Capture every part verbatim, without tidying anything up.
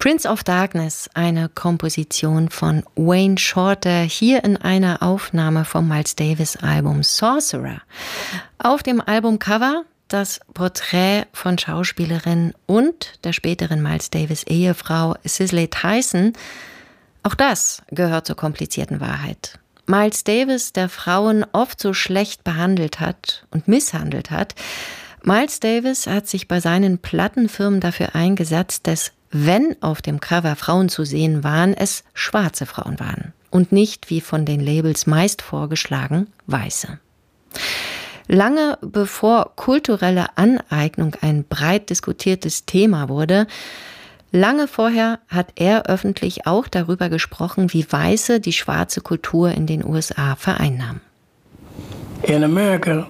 Prince of Darkness, eine Komposition von Wayne Shorter, hier in einer Aufnahme vom Miles Davis Album Sorcerer. Auf dem Albumcover das Porträt von Schauspielerin und der späteren Miles Davis Ehefrau Cicely Tyson. Auch das gehört zur komplizierten Wahrheit. Miles Davis, der Frauen oft so schlecht behandelt hat und misshandelt hat. Miles Davis hat sich bei seinen Plattenfirmen dafür eingesetzt, dass, wenn auf dem Cover Frauen zu sehen waren, es schwarze Frauen waren und nicht, wie von den Labels meist vorgeschlagen, weiße. Lange bevor kulturelle Aneignung ein breit diskutiertes Thema wurde, lange vorher hat er öffentlich auch darüber gesprochen, wie Weiße die schwarze Kultur in den U S A vereinnahmen. In America,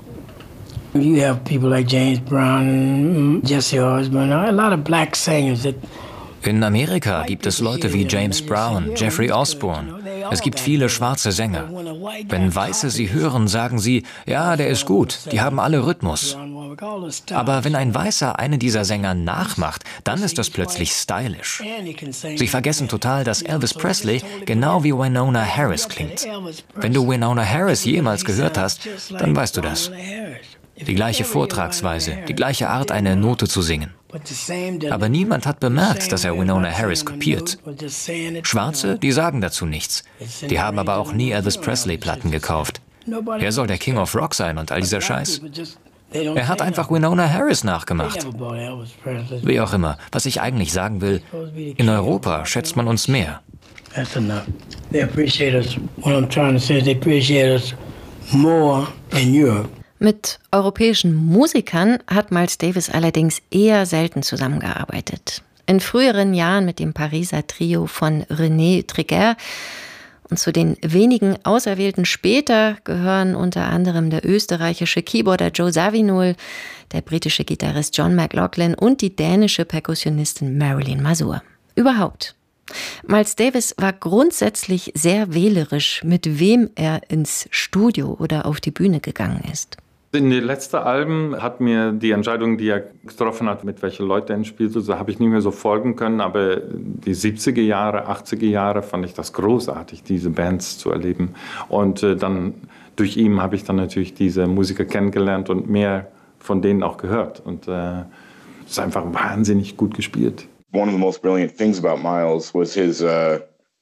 you have people like James Brown, Jesse Osborne, a lot of black singers that In Amerika gibt es Leute wie James Brown, Jeffrey Osborne. Es gibt viele schwarze Sänger. Wenn Weiße sie hören, sagen sie, ja, der ist gut, die haben alle Rhythmus. Aber wenn ein Weißer einen dieser Sänger nachmacht, dann ist das plötzlich stylisch. Sie vergessen total, dass Elvis Presley genau wie Winona Harris klingt. Wenn du Winona Harris jemals gehört hast, dann weißt du das. Die gleiche Vortragsweise, die gleiche Art, eine Note zu singen. Aber niemand hat bemerkt, dass er Winona Harris kopiert. Schwarze, die sagen dazu nichts. Die haben aber auch nie Elvis Presley-Platten gekauft. Er soll der King of Rock sein und all dieser Scheiß. Er hat einfach Winona Harris nachgemacht. Wie auch immer, was ich eigentlich sagen will, in Europa schätzt man uns mehr. That's enough. They appreciate us. What I'm trying to say is they appreciate us more in Europe. Mit europäischen Musikern hat Miles Davis allerdings eher selten zusammengearbeitet. In früheren Jahren mit dem Pariser Trio von René Triguer und zu den wenigen Auserwählten später gehören unter anderem der österreichische Keyboarder Joe Zawinul, der britische Gitarrist John McLaughlin und die dänische Perkussionistin Marilyn Mazur. Überhaupt. Miles Davis war grundsätzlich sehr wählerisch, mit wem er ins Studio oder auf die Bühne gegangen ist. In den letzten Alben hat mir die Entscheidung, die er getroffen hat, mit welchen Leuten er spielt, so habe ich nicht mehr so folgen können. Aber die siebziger Jahre, achtziger Jahre fand ich das großartig, diese Bands zu erleben. Und äh, dann durch ihn habe ich dann natürlich diese Musiker kennengelernt und mehr von denen auch gehört. Und äh, es ist einfach wahnsinnig gut gespielt. One of the most brilliant things about Miles was his uh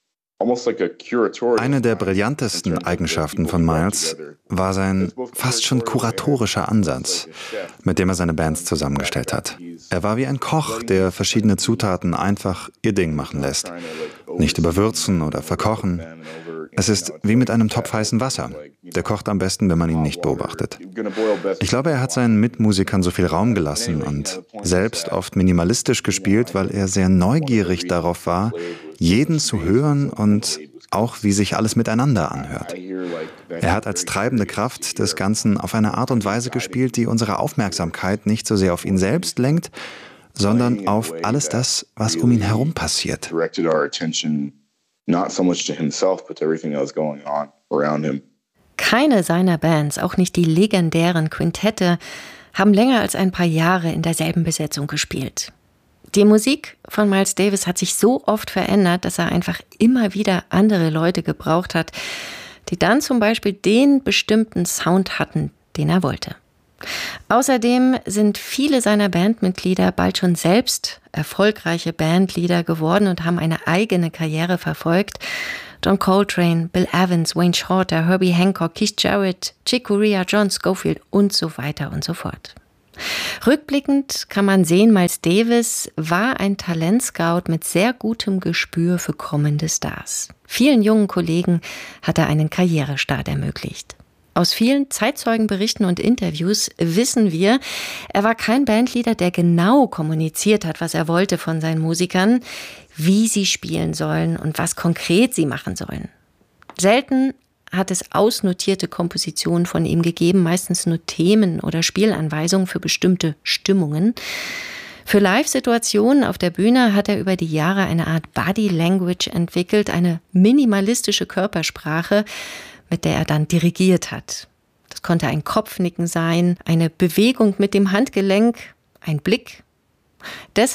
Eine der brillantesten Eigenschaften von Miles war sein fast schon kuratorischer Ansatz, mit dem er seine Bands zusammengestellt hat. Er war wie ein Koch, der verschiedene Zutaten einfach ihr Ding machen lässt. Nicht überwürzen oder verkochen. Es ist wie mit einem Topf heißen Wasser. Der kocht am besten, wenn man ihn nicht beobachtet. Ich glaube, er hat seinen Mitmusikern so viel Raum gelassen und selbst oft minimalistisch gespielt, weil er sehr neugierig darauf war, jeden zu hören und auch, wie sich alles miteinander anhört. Er hat als treibende Kraft des Ganzen auf eine Art und Weise gespielt, die unsere Aufmerksamkeit nicht so sehr auf ihn selbst lenkt, sondern auf alles das, was um ihn herum passiert. Keine seiner Bands, auch nicht die legendären Quintette, haben länger als ein paar Jahre in derselben Besetzung gespielt. Die Musik von Miles Davis hat sich so oft verändert, dass er einfach immer wieder andere Leute gebraucht hat, die dann zum Beispiel den bestimmten Sound hatten, den er wollte. Außerdem sind viele seiner Bandmitglieder bald schon selbst erfolgreiche Bandleader geworden und haben eine eigene Karriere verfolgt. John Coltrane, Bill Evans, Wayne Shorter, Herbie Hancock, Keith Jarrett, Chick Corea, John Scofield und so weiter und so fort. Rückblickend kann man sehen, Miles Davis war ein Talentscout mit sehr gutem Gespür für kommende Stars. Vielen jungen Kollegen hat er einen Karrierestart ermöglicht. Aus vielen Zeitzeugenberichten und Interviews wissen wir, er war kein Bandleader, der genau kommuniziert hat, was er wollte von seinen Musikern, wie sie spielen sollen und was konkret sie machen sollen. Selten hat es ausnotierte Kompositionen von ihm gegeben, meistens nur Themen oder Spielanweisungen für bestimmte Stimmungen. Für Live-Situationen auf der Bühne hat er über die Jahre eine Art Body Language entwickelt, eine minimalistische Körpersprache, mit der er dann dirigiert hat. Das konnte ein Kopfnicken sein, eine Bewegung mit dem Handgelenk, ein Blick. Deshalb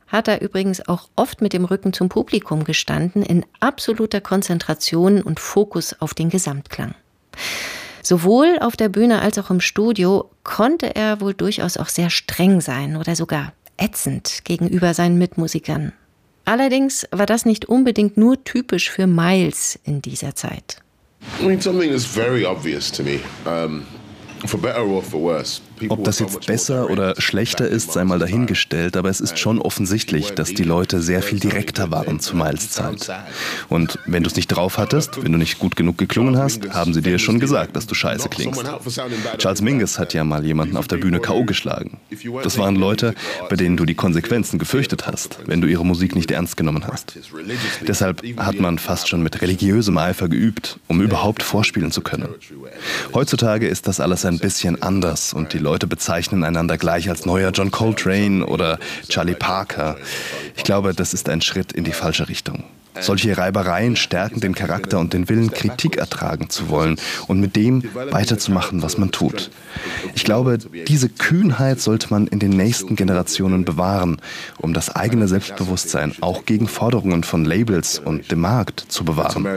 hat er übrigens auch oft mit dem Rücken zum Publikum gestanden, in absoluter Konzentration und Fokus auf den Gesamtklang. Sowohl auf der Bühne als auch im Studio konnte er wohl durchaus auch sehr streng sein oder sogar ätzend gegenüber seinen Mitmusikern. Allerdings war das nicht unbedingt nur typisch für Miles in dieser Zeit. I mean, something is very obvious to me. Um, for better or for worse. Ob das jetzt besser oder schlechter ist, sei mal dahingestellt, aber es ist schon offensichtlich, dass die Leute sehr viel direkter waren zu Miles Zeit. Und wenn du es nicht drauf hattest, wenn du nicht gut genug geklungen hast, haben sie dir schon gesagt, dass du scheiße klingst. Charles Mingus hat ja mal jemanden auf der Bühne K O geschlagen. Das waren Leute, bei denen du die Konsequenzen gefürchtet hast, wenn du ihre Musik nicht ernst genommen hast. Deshalb hat man fast schon mit religiösem Eifer geübt, um überhaupt vorspielen zu können. Heutzutage ist das alles ein bisschen anders und die Leute bezeichnen einander gleich als neuer John Coltrane oder Charlie Parker. Ich glaube, das ist ein Schritt in die falsche Richtung. Solche Reibereien stärken den Charakter und den Willen, Kritik ertragen zu wollen und mit dem weiterzumachen, was man tut. Ich glaube, diese Kühnheit sollte man in den nächsten Generationen bewahren, um das eigene Selbstbewusstsein auch gegen Forderungen von Labels und dem Markt zu bewahren.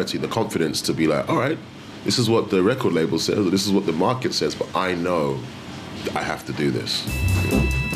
This is what the record label says, or this is what the market says, but I know I have to do this.